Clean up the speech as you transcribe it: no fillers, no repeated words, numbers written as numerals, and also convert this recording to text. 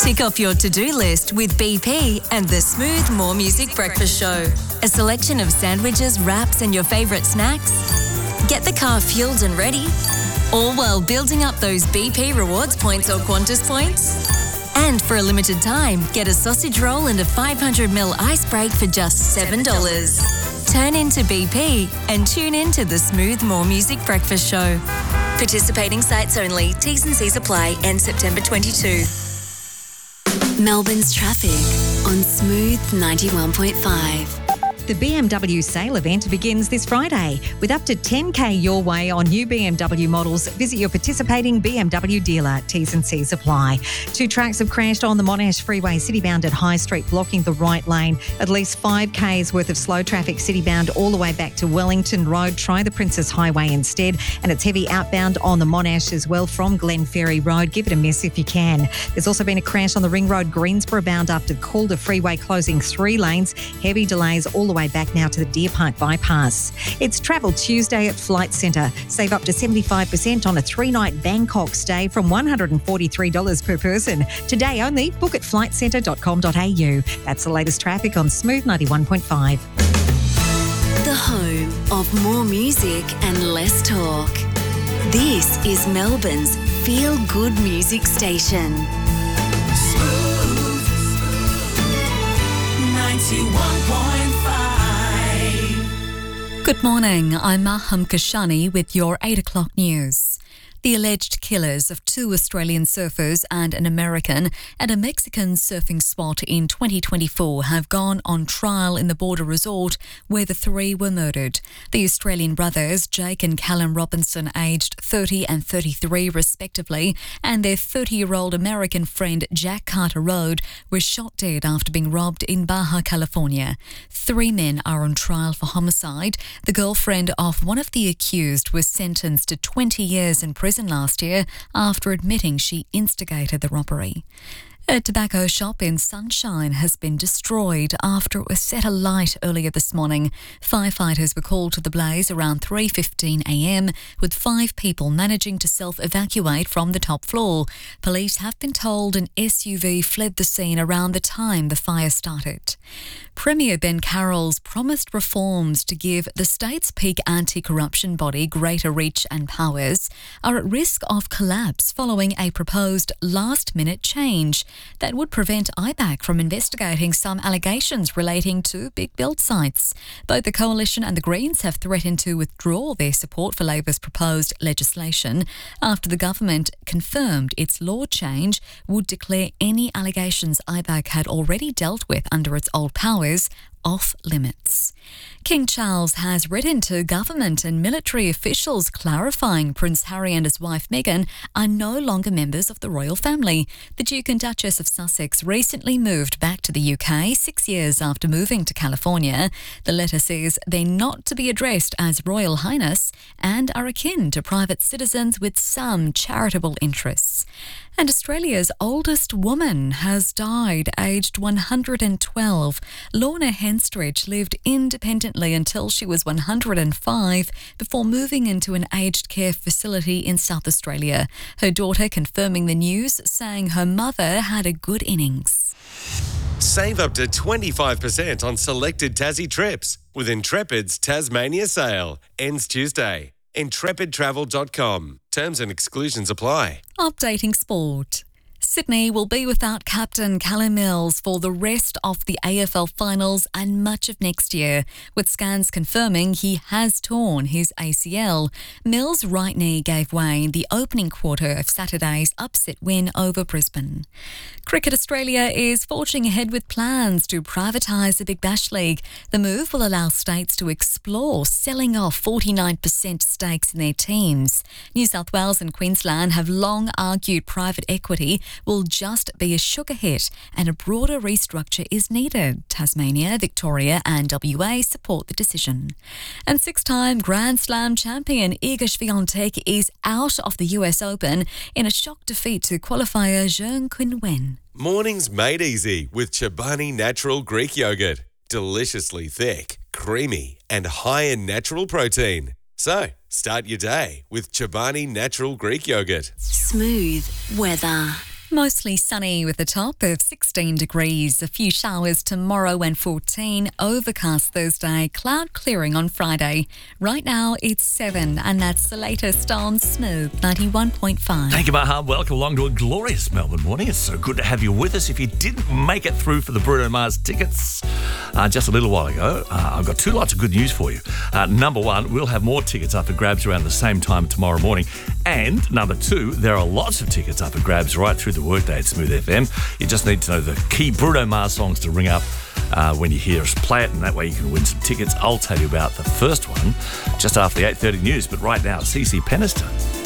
Tick off your to-do list with BP and the Smooth More Music Breakfast Show. A selection of sandwiches, wraps and your favourite snacks. Get the car fueled and ready, all while building up those BP Rewards points or Qantas points. And for a limited time, get a sausage roll and a 500ml ice break for just $7. Turn into BP and tune in to the Smooth More Music Breakfast Show. Participating sites only. T's and C's apply. End September 22. Melbourne's traffic on Smooth 91.5. The BMW sale event begins this Friday with up to $10,000 your way on new BMW models. Visit your participating BMW dealer. T's and C's apply. 2 trucks have crashed on the Monash Freeway citybound at High Street, blocking the right lane. At least 5K's worth of slow traffic citybound all the way back to Wellington Road. Try the Princess Highway instead. And it's heavy outbound on the Monash as well from Glen Ferry Road. Give it a miss if you can. There's also been a crash on the Ring Road Greensboro bound up to Calder Freeway, closing 3 lanes. Heavy delays all the way back now to the Deer Park bypass. It's Travel Tuesday at Flight Centre. Save up to 75% on a 3-night Bangkok stay from $143 per person. Today only. Book at flightcentre.com.au. That's the latest traffic on Smooth 91.5. The home of more music and less talk. This is Melbourne's feel-good music station. Smooth 91.5. Good morning, I'm Maham Kashani with your 8 o'clock news. The alleged killers of 2 Australian surfers and an American at a Mexican surfing spot in 2024 have gone on trial in the Border Resort where the 3 were murdered. The Australian brothers, Jake and Callum Robinson, aged 30 and 33 respectively, and their 30-year-old American friend Jack Carter Road were shot dead after being robbed in Baja California. 3 men are on trial for homicide. The girlfriend of one of the accused was sentenced to 20 years in prison last year after admitting she instigated the robbery. A tobacco shop in Sunshine has been destroyed after it was set alight earlier this morning. Firefighters were called to the blaze around 3:15 a.m, with 5 people managing to self-evacuate from the top floor. Police have been told an SUV fled the scene around the time the fire started. Premier Ben Carroll's promised reforms to give the state's peak anti-corruption body greater reach and powers are at risk of collapse following a proposed last-minute change that would prevent IBAC from investigating some allegations relating to big build sites. Both the Coalition and the Greens have threatened to withdraw their support for Labor's proposed legislation after the government confirmed its law change would declare any allegations IBAC had already dealt with under its old powers off limits. King Charles has written to government and military officials clarifying Prince Harry and his wife Meghan are no longer members of the royal family. The Duke and Duchess of Sussex recently moved back to the UK 6 years after moving to California. The letter says they're not to be addressed as Royal Highness and are akin to private citizens with some charitable interests. And Australia's oldest woman has died, aged 112. Lorna Henstridge lived independently until she was 105 before moving into an aged care facility in South Australia. Her daughter confirming the news, saying her mother had a good innings. Save up to 25% on selected Tassie trips with Intrepid's Tasmania sale. Ends Tuesday. IntrepidTravel.com. Terms and exclusions apply. Updating sport. Sydney will be without captain Callum Mills for the rest of the AFL finals and much of next year, with scans confirming he has torn his ACL. Mills' right knee gave way in the opening quarter of Saturday's upset win over Brisbane. Cricket Australia is forging ahead with plans to privatise the Big Bash League. The move will allow states to explore selling off 49% stakes in their teams. New South Wales and Queensland have long argued private equity will just be a sugar hit and a broader restructure is needed. Tasmania, Victoria and WA support the decision. And 6-time Grand Slam champion Iga Swiatek is out of the US Open in a shock defeat to qualifier Zheng Qinwen. Mornings made easy with Chobani Natural Greek Yogurt. Deliciously thick, creamy and high in natural protein. So, start your day with Chobani Natural Greek Yogurt. Smooth weather. Mostly sunny with a top of 16 degrees. A few showers tomorrow and 14. Overcast Thursday. Cloud clearing on Friday. Right now it's 7 and that's the latest on Smooth 91.5. Thank you, Maha. Welcome along to a glorious Melbourne morning. It's so good to have you with us. If you didn't make it through for the Bruno Mars tickets just a little while ago, I've got two lots of good news for you. Number one, we'll have more tickets up for grabs around the same time tomorrow morning. And number two, there are lots of tickets up for grabs right through the workday at Smooth FM. You just need to know the key Bruno Mars songs to ring up when you hear us play it, and that way you can win some tickets. I'll tell you about the first one just after the 8:30 news. But right now, CeCe Penniston.